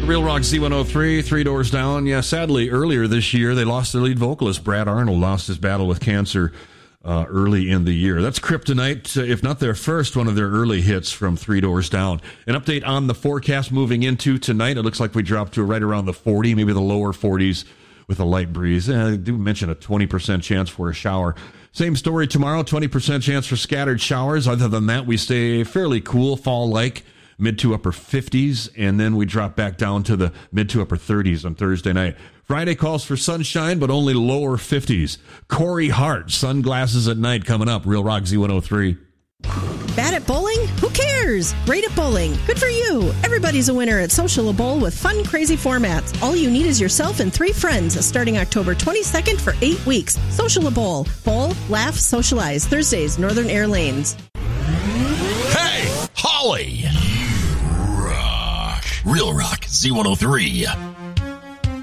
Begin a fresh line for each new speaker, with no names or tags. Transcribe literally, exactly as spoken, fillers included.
Real Rock Z one oh three, Three Doors Down. Yeah, sadly, earlier this year, they lost their lead vocalist. Brad Arnold lost his battle with cancer uh, early in the year. That's Kryptonite, uh, if not their first, one of their early hits from Three Doors Down. An update on the forecast moving into tonight. It looks like we dropped to right around the forty, maybe the lower forties with a light breeze. Uh, I do mention a twenty percent chance for a shower. Same story tomorrow, twenty percent chance for scattered showers. Other than that, we stay fairly cool, fall-like. Mid to upper fifties, and then we drop back down to the mid to upper thirties on Thursday night. Friday calls for sunshine, but only lower fifties. Corey Hart, Sunglasses at Night, coming up. Real Rock Z one oh three.
Bad at bowling? Who cares? Great at bowling. Good for you. Everybody's a winner at Social Bowl with fun, crazy formats. All you need is yourself and three friends starting October twenty-second for eight weeks. Social Bowl. Bowl, laugh, socialize. Thursdays, Northern Air Lanes.
Hey, Holly. Real Rock Z one oh three.